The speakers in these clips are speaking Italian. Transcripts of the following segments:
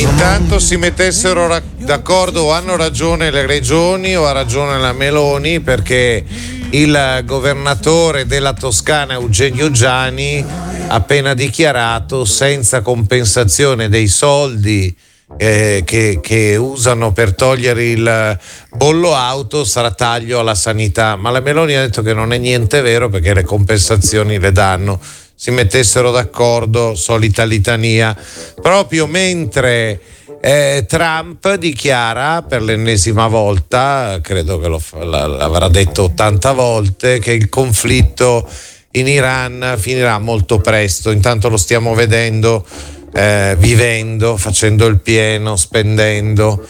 intanto si mettessero d'accordo, o hanno ragione le regioni o ha ragione la Meloni, perché il governatore della Toscana Eugenio Giani ha appena dichiarato senza compensazione dei soldi che usano per togliere il bollo auto sarà taglio alla sanità, ma la Meloni ha detto che non è niente vero perché le compensazioni le danno. Si mettessero d'accordo, solita litania, proprio mentre Trump dichiara per l'ennesima volta, credo che l'avrà detto 80 volte, che il conflitto in Iran finirà molto presto. Intanto lo stiamo vedendo, vivendo, facendo il pieno, spendendo.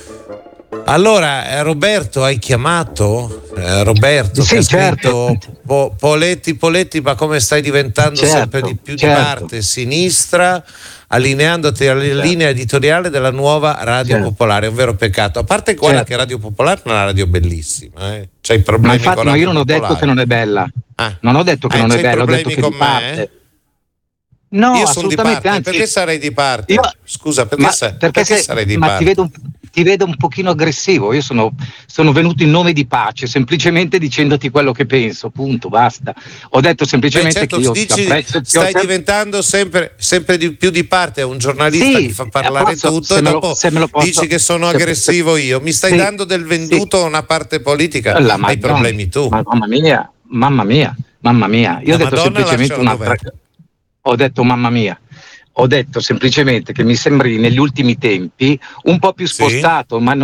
Allora, Roberto, hai chiamato? Roberto, sì, che ha certo. scritto Poletti, ma come stai diventando sempre di più di parte sinistra, allineandoti alla linea editoriale della nuova Radio Popolare, è un vero peccato. A parte guarda che Radio Popolare è una radio bellissima, c'hai problemi ma infatti, con Radio io non ho Popolare. detto che non è bella. Non ho detto che non è bella, ho detto che di parte. No, io sono di parte, anzi, perché sarei di parte? Scusa, perché sarei di parte? Ti vedo un pochino aggressivo. Io sono venuto in nome di pace, semplicemente dicendoti quello che penso, punto, basta. Ho detto semplicemente che io ti apprezzo. Stai diventando sempre di più di parte, è un giornalista che fa parlare tutto e dopo dici che sono aggressivo io. Mi stai dando del venduto a una parte politica, hai problemi tu. Mamma mia. Io ho detto semplicemente un'altra cosa. Ho detto mamma mia. Ho detto semplicemente che mi sembri negli ultimi tempi un po' più spostato, ma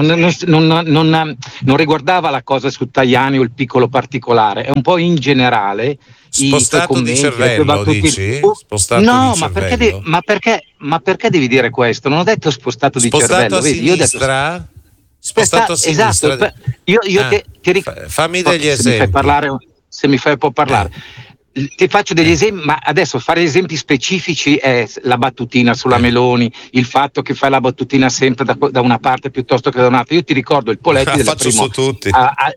non riguardava la cosa su Tajani o il piccolo particolare, è un po' in generale. Spostato di cervello, dici? Spostato no, di cervello. Ma perché devi dire questo? Non ho detto spostato di cervello. A sinistra? Io ho detto, spostato a sinistra? Esatto. Ti fammi degli esempi. Se mi fai parlare. Ti faccio degli esempi, ma adesso fare esempi specifici è la battutina sulla Meloni, il fatto che fai la battutina sempre da una parte piuttosto che da un'altra. Io ti ricordo il Poletti la faccio su tutti.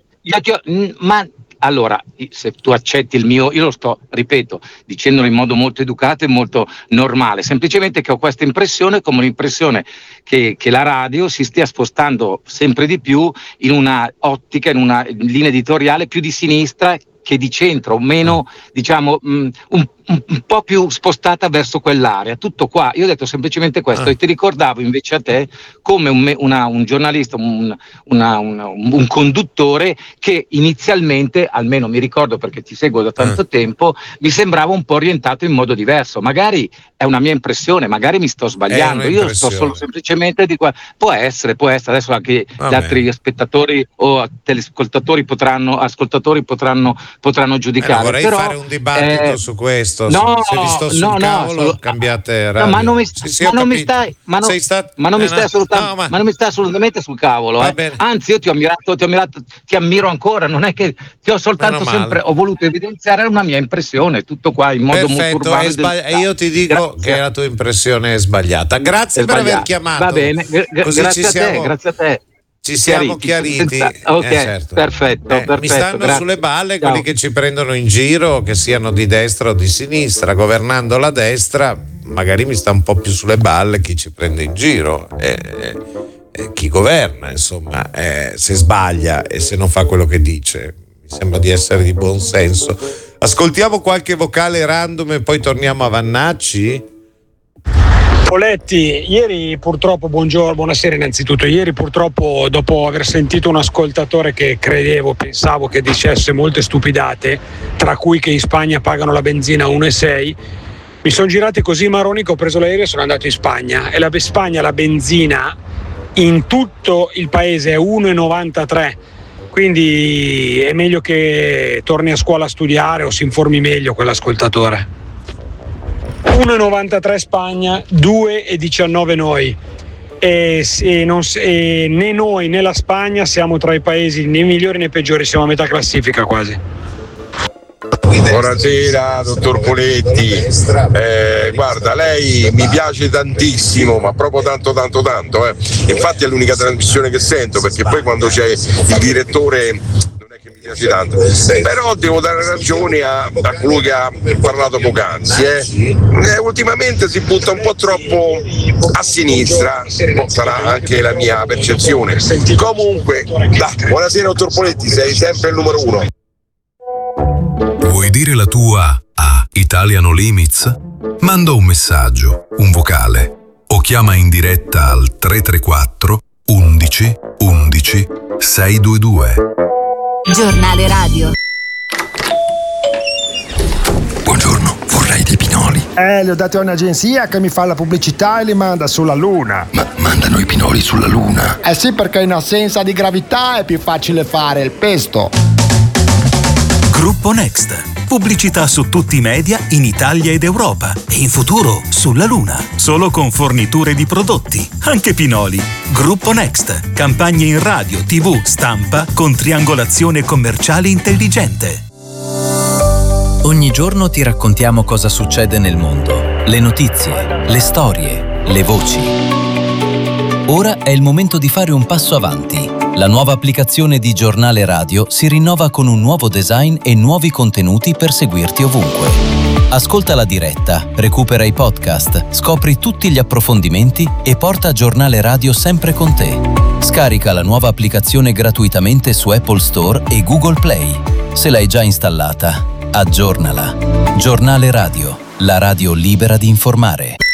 Ma allora, se tu accetti il mio, io lo sto, ripeto, dicendolo in modo molto educato e molto normale, semplicemente che ho questa impressione, come l'impressione che la radio si stia spostando sempre di più in una ottica, in una linea editoriale più di sinistra che di centro, meno, diciamo, un po' più spostata verso quell'area. Tutto qua. Io ho detto semplicemente questo e ti ricordavo invece a te come un giornalista, un conduttore che inizialmente, almeno mi ricordo perché ti seguo da tanto tempo, mi sembrava un po' orientato in modo diverso. Magari è una mia impressione, magari mi sto sbagliando. Io sto solo semplicemente di qua. Può essere. Adesso anche gli altri spettatori o telescoltatori ascoltatori potranno giudicare. Vorrei fare un dibattito su questo. Se vi sto sul cavolo, cambiate radio. Ma non mi stai assolutamente sul cavolo. Anzi, io ti ammiro ancora. Non è che ti ho soltanto ho voluto evidenziare una mia impressione, tutto qua in modo molto urbano. E io ti dico che la tua impressione è sbagliata. Grazie per aver chiamato. Va bene, grazie a te. Ci siamo chiariti. Certo. Perfetto. Mi stanno sulle balle quelli che ci prendono in giro, che siano di destra o di sinistra. Governando la destra, magari mi sta un po' più sulle balle chi ci prende in giro. Chi governa, insomma, se sbaglia e se non fa quello che dice. Mi sembra di essere di buon senso. Ascoltiamo qualche vocale random e poi torniamo a Vannacci. Poletti, ieri purtroppo, buonasera innanzitutto, ieri purtroppo dopo aver sentito un ascoltatore che pensavo che dicesse molte stupidate, tra cui che in Spagna pagano la benzina 1,6, mi sono girati così marroni che ho preso l'aereo e sono andato in Spagna, e la Spagna la benzina in tutto il paese è 1,93, quindi è meglio che torni a scuola a studiare o si informi meglio quell'ascoltatore. 1,93 Spagna, 2,19 noi, e né noi né la Spagna siamo tra i paesi né migliori né peggiori, siamo a metà classifica quasi. Buonasera dottor Poletti, guarda, lei mi piace tantissimo, ma proprio tanto, infatti è l'unica trasmissione che sento, perché poi quando c'è il direttore non è che mi piace tanto. Però devo dare ragione a colui che ha parlato poc'anzi. Ultimamente si butta un po' troppo a sinistra, sarà anche la mia percezione. Comunque, buonasera dottor Poletti, sei sempre il numero 1. Vuoi dire la tua a Italiano Limits? Manda un messaggio, un vocale o chiama in diretta al 334 11 11 622. Giornale radio. Buongiorno, vorrei dei pinoli. Li ho dati a un'agenzia che mi fa la pubblicità e li manda sulla Luna. Ma mandano i pinoli sulla Luna? Eh sì, perché in assenza di gravità è più facile fare il pesto. Gruppo Next. Pubblicità su tutti i media in Italia ed Europa e in futuro sulla Luna. Solo con forniture di prodotti, anche pinoli. Gruppo Next. Campagne in radio, TV, stampa con triangolazione commerciale intelligente. Ogni giorno ti raccontiamo cosa succede nel mondo. Le notizie, le storie, le voci. Ora è il momento di fare un passo avanti. La nuova applicazione di Giornale Radio si rinnova con un nuovo design e nuovi contenuti per seguirti ovunque. Ascolta la diretta, recupera i podcast, scopri tutti gli approfondimenti e porta Giornale Radio sempre con te. Scarica la nuova applicazione gratuitamente su Apple Store e Google Play. Se l'hai già installata, aggiornala. Giornale Radio, la radio libera di informare.